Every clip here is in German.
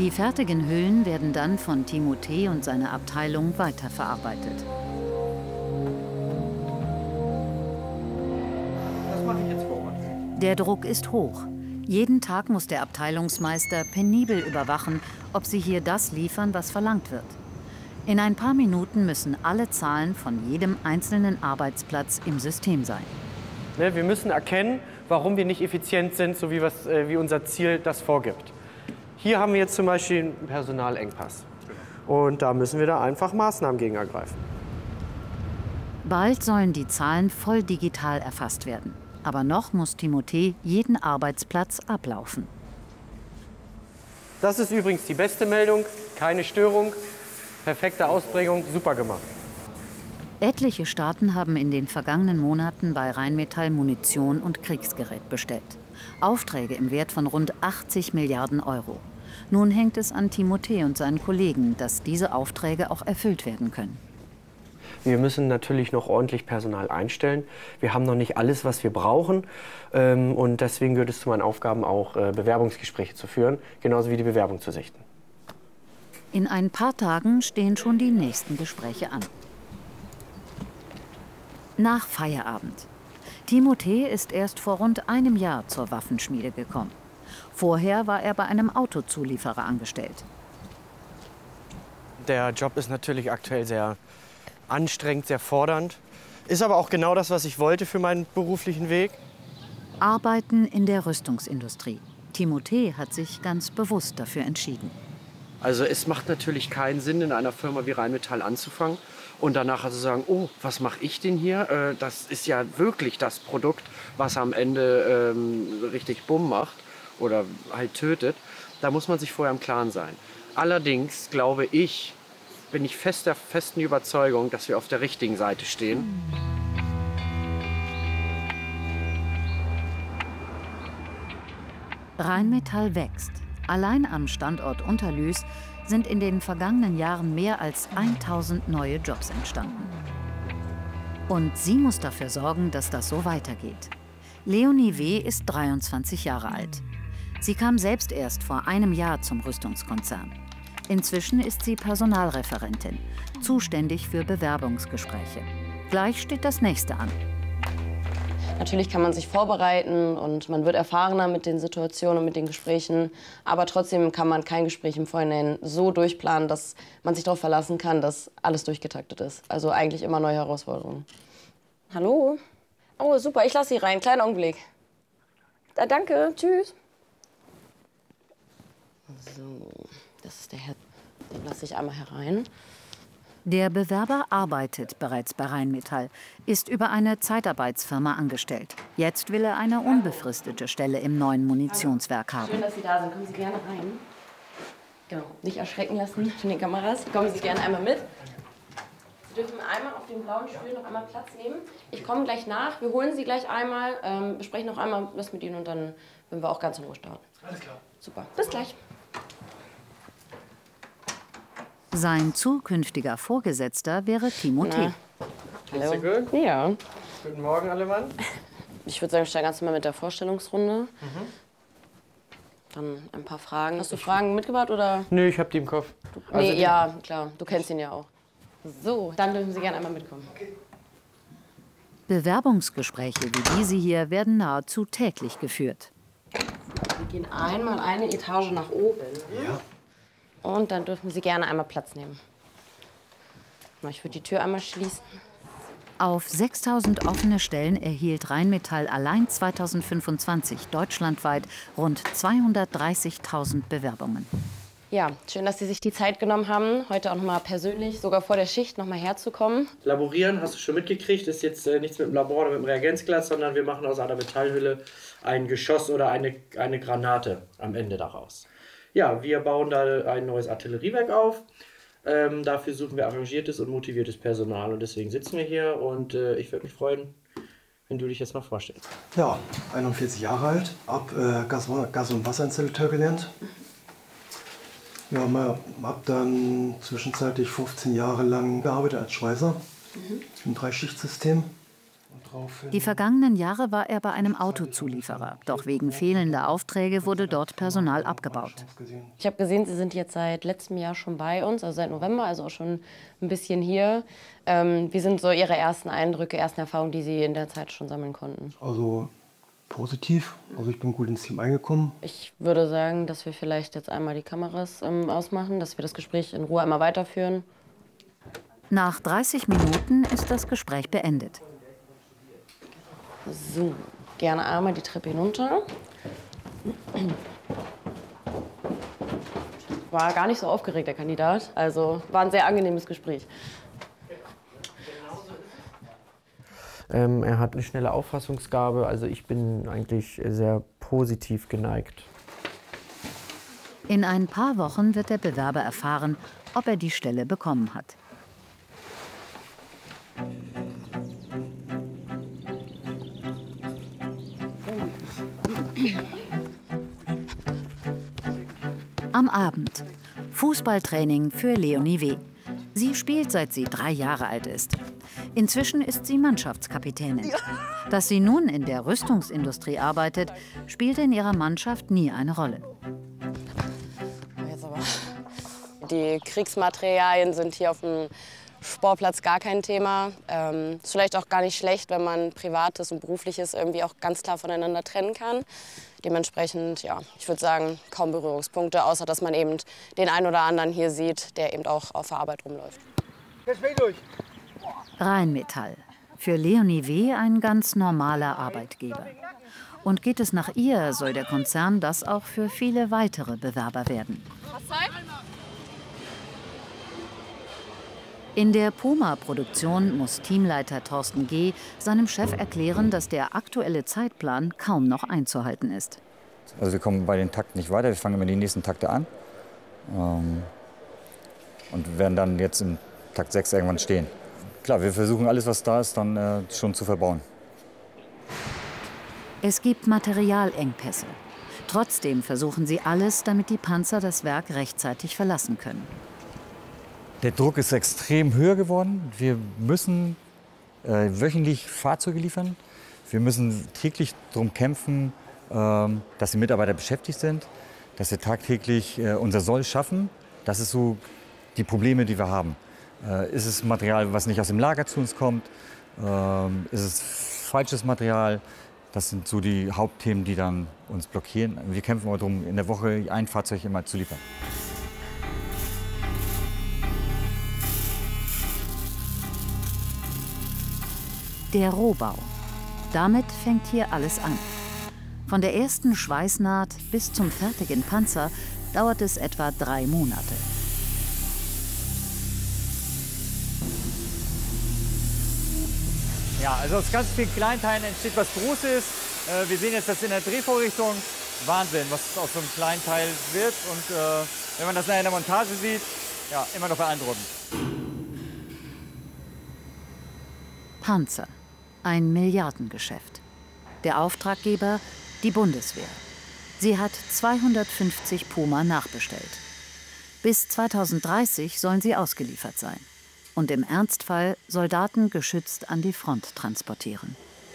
Die fertigen Hüllen werden dann von Timothée und seiner Abteilung weiterverarbeitet. Das mache ich jetzt vor Ort. Der Druck ist hoch. Jeden Tag muss der Abteilungsmeister penibel überwachen, ob sie hier das liefern, was verlangt wird. In ein paar Minuten müssen alle Zahlen von jedem einzelnen Arbeitsplatz im System sein. Wir müssen erkennen, warum wir nicht effizient sind, so wie unser Ziel das vorgibt. Hier haben wir jetzt zum Beispiel einen Personalengpass. Und da müssen wir da einfach Maßnahmen gegen ergreifen. Bald sollen die Zahlen voll digital erfasst werden. Aber noch muss Timothée jeden Arbeitsplatz ablaufen. Das ist übrigens die beste Meldung. Keine Störung, perfekte Ausbringung, super gemacht. Etliche Staaten haben in den vergangenen Monaten bei Rheinmetall Munition und Kriegsgerät bestellt. Aufträge im Wert von rund 80 Milliarden Euro. Nun hängt es an Timothée und seinen Kollegen, dass diese Aufträge auch erfüllt werden können. Wir müssen natürlich noch ordentlich Personal einstellen. Wir haben noch nicht alles, was wir brauchen. Und deswegen gehört es zu meinen Aufgaben auch, Bewerbungsgespräche zu führen, genauso wie die Bewerbung zu sichten. In ein paar Tagen stehen schon die nächsten Gespräche an. Nach Feierabend. Timothée ist erst vor rund einem Jahr zur Waffenschmiede gekommen. Vorher war er bei einem Autozulieferer angestellt. Der Job ist natürlich aktuell sehr anstrengend, sehr fordernd. Ist aber auch genau das, was ich wollte für meinen beruflichen Weg. Arbeiten in der Rüstungsindustrie. Timothée hat sich ganz bewusst dafür entschieden. Also es macht natürlich keinen Sinn, in einer Firma wie Rheinmetall anzufangen und danach also sagen, oh, was mache ich denn hier? Das ist ja wirklich das Produkt, was am Ende richtig Bumm macht oder halt tötet. Da muss man sich vorher im Klaren sein. Allerdings glaube ich, bin ich der festen Überzeugung, dass wir auf der richtigen Seite stehen. Rheinmetall wächst. Allein am Standort Unterlüß sind in den vergangenen Jahren mehr als 1000 neue Jobs entstanden. Und sie muss dafür sorgen, dass das so weitergeht. Leonie W. ist 23 Jahre alt. Sie kam selbst erst vor einem Jahr zum Rüstungskonzern. Inzwischen ist sie Personalreferentin, zuständig für Bewerbungsgespräche. Gleich steht das nächste an. Natürlich kann man sich vorbereiten und man wird erfahrener mit den Situationen und mit den Gesprächen. Aber trotzdem kann man kein Gespräch im Vorhinein so durchplanen, dass man sich darauf verlassen kann, dass alles durchgetaktet ist. Also eigentlich immer neue Herausforderungen. Hallo? Oh, super, ich lasse Sie rein. Kleinen Augenblick. Danke, tschüss. So, das ist der Herr. Den lasse ich einmal herein. Der Bewerber arbeitet bereits bei Rheinmetall, ist über eine Zeitarbeitsfirma angestellt. Jetzt will er eine unbefristete Stelle im neuen Munitionswerk haben. Schön, dass Sie da sind. Kommen Sie gerne rein. Genau, nicht erschrecken lassen von den Kameras. Kommen Sie gerne einmal mit. Sie dürfen einmal auf den blauen Stuhl noch einmal Platz nehmen. Ich komme gleich nach. Wir holen Sie gleich einmal, besprechen noch einmal was mit Ihnen und dann werden wir auch ganz in Ruhe starten. Alles klar. Super, bis gleich. Sein zukünftiger Vorgesetzter wäre Timothée. Hallo. Gut? Ja. Guten Morgen, alle Mann. Ich würde sagen, wir steigen ganz normal mit der Vorstellungsrunde. Dann ein paar Fragen. Hast du Fragen mitgebracht oder? Nö, ich habe die im Kopf. Nee, ja, klar. Du kennst ihn ja auch. So, dann dürfen Sie gerne einmal mitkommen. Okay. Bewerbungsgespräche wie diese hier werden nahezu täglich geführt. Wir gehen einmal eine Etage nach oben. Ja. Und dann dürfen Sie gerne einmal Platz nehmen. Ich würde die Tür einmal schließen. Auf 6000 offene Stellen erhielt Rheinmetall allein 2025 deutschlandweit rund 230.000 Bewerbungen. Ja, schön, dass Sie sich die Zeit genommen haben, heute auch noch mal persönlich, sogar vor der Schicht, noch mal herzukommen. Laborieren, hast du schon mitgekriegt, ist jetzt nichts mit dem Labor oder mit dem Reagenzglas, sondern wir machen aus einer Metallhülle ein Geschoss oder eine Granate am Ende daraus. Ja, wir bauen da ein neues Artilleriewerk auf. Dafür suchen wir engagiertes und motiviertes Personal und deswegen sitzen wir hier und ich würde mich freuen, wenn du dich jetzt mal vorstellst. Ja, 41 Jahre alt, Gas- und Wasserinstallateur gelernt. Ja, habe dann zwischenzeitlich 15 Jahre lang gearbeitet als Schweißer im Dreischichtsystem. Die vergangenen Jahre war er bei einem Autozulieferer. Doch wegen fehlender Aufträge wurde dort Personal abgebaut. Ich habe gesehen, Sie sind jetzt seit letztem Jahr schon bei uns, also seit November, also auch schon ein bisschen hier. Wie sind so Ihre ersten Eindrücke, ersten Erfahrungen, die Sie in der Zeit schon sammeln konnten? Also positiv. Also ich bin gut ins Team eingekommen. Ich würde sagen, dass wir vielleicht jetzt einmal die Kameras ausmachen, dass wir das Gespräch in Ruhe einmal weiterführen. Nach 30 Minuten ist das Gespräch beendet. So, gerne einmal die Treppe hinunter. War gar nicht so aufgeregt, der Kandidat. Also war ein sehr angenehmes Gespräch. Er hat eine schnelle Auffassungsgabe, also ich bin eigentlich sehr positiv geneigt. In ein paar Wochen wird der Bewerber erfahren, ob er die Stelle bekommen hat. Am Abend. Fußballtraining für Leonie W. Sie spielt, seit sie 3 Jahre alt ist. Inzwischen ist sie Mannschaftskapitänin. Dass sie nun in der Rüstungsindustrie arbeitet, spielte in ihrer Mannschaft nie eine Rolle. Jetzt aber. Die Kriegsmaterialien sind hier auf dem Sportplatz gar kein Thema. Ist vielleicht auch gar nicht schlecht, wenn man Privates und Berufliches irgendwie auch ganz klar voneinander trennen kann. Dementsprechend, ja, ich würde sagen, kaum Berührungspunkte, außer dass man eben den einen oder anderen hier sieht, der eben auch auf der Arbeit rumläuft. Rheinmetall. Für Leonie W. ein ganz normaler Arbeitgeber. Und geht es nach ihr, soll der Konzern das auch für viele weitere Bewerber werden. In der Puma-Produktion muss Teamleiter Thorsten G. seinem Chef erklären, dass der aktuelle Zeitplan kaum noch einzuhalten ist. Also wir kommen bei den Takten nicht weiter, wir fangen immer die nächsten Takte an und werden dann jetzt im Takt 6 irgendwann stehen. Klar, wir versuchen alles, was da ist, dann schon zu verbauen. Es gibt Materialengpässe. Trotzdem versuchen sie alles, damit die Panzer das Werk rechtzeitig verlassen können. Der Druck ist extrem höher geworden. Wir müssen wöchentlich Fahrzeuge liefern. Wir müssen täglich darum kämpfen, dass die Mitarbeiter beschäftigt sind, dass wir tagtäglich unser Soll schaffen. Das ist so die Probleme, die wir haben. Ist es Material, was nicht aus dem Lager zu uns kommt? Ist es falsches Material? Das sind so die Hauptthemen, die dann uns blockieren. Wir kämpfen aber darum, in der Woche ein Fahrzeug immer zu liefern. Der Rohbau. Damit fängt hier alles an. Von der ersten Schweißnaht bis zum fertigen Panzer dauert es etwa 3 Monate. Ja, also aus ganz vielen Kleinteilen entsteht was Großes. Wir sehen jetzt das in der Drehvorrichtung. Wahnsinn, was aus so einem Kleinteil wird. Und wenn man das nachher in der Montage sieht, ja, immer noch beeindruckend. Panzer. Ein Milliardengeschäft. Der Auftraggeber, die Bundeswehr. Sie hat 250 Puma nachbestellt. Bis 2030 sollen sie ausgeliefert sein. Und im Ernstfall Soldaten geschützt an die Front transportieren.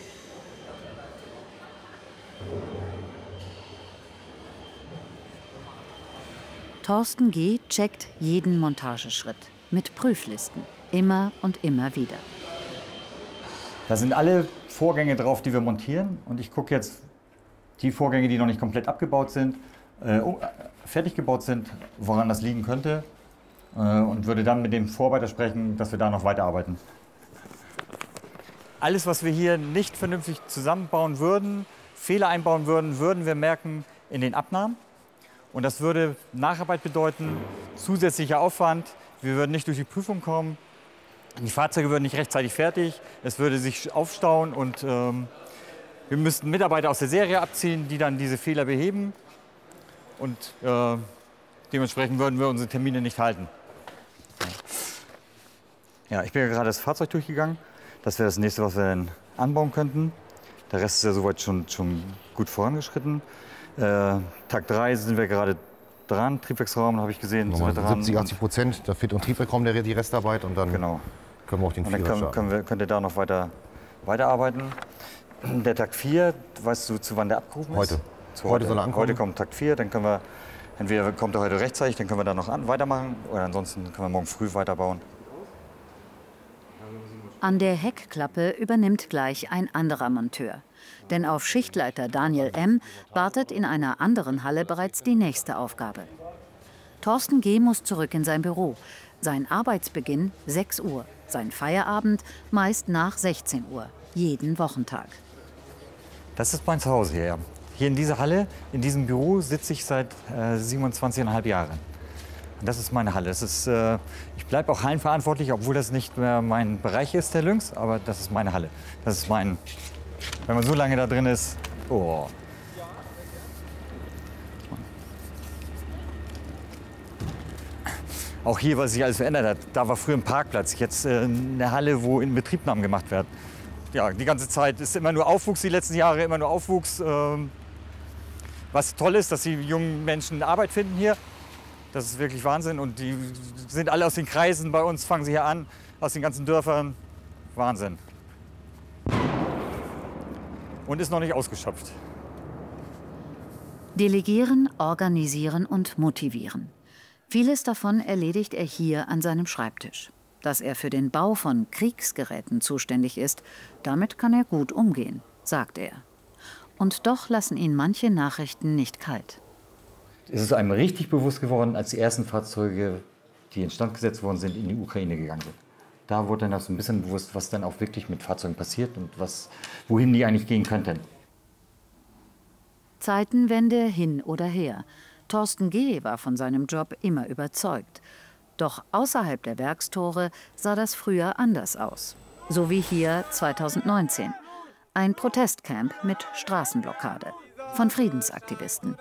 Thorsten G. checkt jeden Montageschritt mit Prüflisten, immer und immer wieder. Da sind alle Vorgänge drauf, die wir montieren. Und ich gucke jetzt die Vorgänge, die noch nicht komplett abgebaut sind, fertig gebaut sind, woran das liegen könnte. Und würde dann mit dem Vorarbeiter sprechen, dass wir da noch weiterarbeiten. Alles, was wir hier nicht vernünftig zusammenbauen würden, Fehler einbauen würden, würden wir merken in den Abnahmen. Und das würde Nacharbeit bedeuten, zusätzlicher Aufwand. Wir würden nicht durch die Prüfung kommen. Die Fahrzeuge würden nicht rechtzeitig fertig. Es würde sich aufstauen und wir müssten Mitarbeiter aus der Serie abziehen, die dann diese Fehler beheben. Und dementsprechend würden wir unsere Termine nicht halten. Ja, ich bin ja gerade das Fahrzeug durchgegangen. Das wäre das nächste, was wir dann anbauen könnten. Der Rest ist ja soweit schon gut vorangeschritten. Tag 3 sind wir gerade dran. Triebwerksraum habe ich gesehen. 70–80%. Da fehlt ein Triebwerksraum, die Restarbeit. Und dann genau. können wir auch den Vierer starten. Könnt ihr da noch weiter weiterarbeiten. Der Takt 4, weißt du, zu wann der abgerufen ist? Heute. Heute soll er ankommen. Heute kommt Takt 4, dann können wir, entweder kommt er heute rechtzeitig, dann können wir da noch weitermachen, oder ansonsten können wir morgen früh weiterbauen. An der Heckklappe übernimmt gleich ein anderer Monteur. Denn auf Schichtleiter Daniel M. wartet in einer anderen Halle bereits die nächste Aufgabe. Thorsten G. muss zurück in sein Büro. Sein Arbeitsbeginn 6 Uhr, sein Feierabend meist nach 16 Uhr, jeden Wochentag. Das ist mein Zuhause hier. Hier in dieser Halle, in diesem Büro sitze ich seit 27,5 Jahren. Und das ist meine Halle. Ich bleibe auch hallenverantwortlich, obwohl das nicht mehr mein Bereich ist, der Lynx, aber das ist meine Halle. Das ist wenn man so lange da drin ist, oh. Auch hier, was sich alles verändert hat. Da war früher ein Parkplatz, jetzt eine Halle, wo Inbetriebnahmen gemacht werden. Ja, die ganze Zeit ist immer nur Aufwuchs, die letzten Jahre immer nur Aufwuchs. Was toll ist, dass die jungen Menschen Arbeit finden hier. Das ist wirklich Wahnsinn. Und die sind alle aus den Kreisen bei uns, fangen sie hier an, aus den ganzen Dörfern. Wahnsinn. Und ist noch nicht ausgeschöpft. Delegieren, organisieren und motivieren. Vieles davon erledigt er hier an seinem Schreibtisch. Dass er für den Bau von Kriegsgeräten zuständig ist, damit kann er gut umgehen, sagt er. Und doch lassen ihn manche Nachrichten nicht kalt. Es ist einem richtig bewusst geworden, als die ersten Fahrzeuge, die instand gesetzt worden sind, in die Ukraine gegangen sind. Da wurde dann auch so ein bisschen bewusst, was dann auch wirklich mit Fahrzeugen passiert und wohin die eigentlich gehen könnten. Zeitenwende hin oder her. Thorsten G. war von seinem Job immer überzeugt. Doch außerhalb der Werkstore sah das früher anders aus. So wie hier 2019. Ein Protestcamp mit Straßenblockade von Friedensaktivisten.